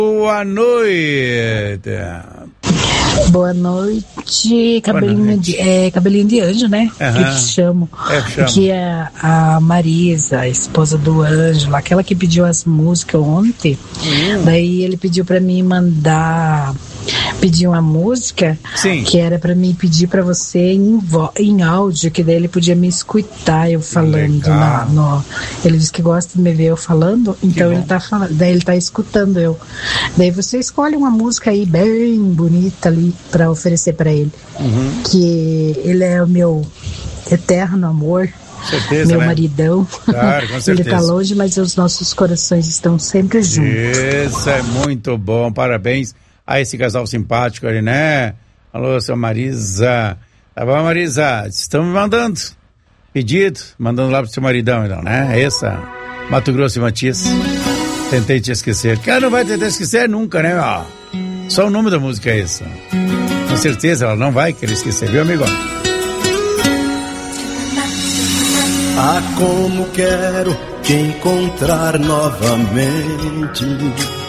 Boa noite. Boa noite, cabelinho de anjo, né? Uhum. Que eles chamam. Que é a Marisa, a esposa do Ângelo, aquela que pediu as músicas ontem. Daí ele pediu pra mim pedir uma música. Sim. Que era pra mim pedir pra você em áudio, que daí ele podia me escutar eu falando. Ele disse que gosta de me ver eu falando, então ele tá falando, daí ele tá escutando eu. Daí você escolhe uma música aí bem bonita ali pra oferecer pra ele. Que ele é o meu eterno amor. Certeza, meu né? maridão. Claro, com certeza. Ele tá longe, mas os nossos corações estão sempre juntos. Isso é muito bom, parabéns a esse casal simpático ali, né? Alô, seu Marisa. Tá bom, Marisa? Estamos mandando pedido, mandando lá pro seu maridão, então, né? Essa, Mato Grosso e Matias. Tentei te esquecer. Cara, não vai tentar esquecer nunca, né? Ó, só o nome da música é essa. Com certeza ela não vai querer esquecer, viu, amigo? Ah, como quero te encontrar novamente.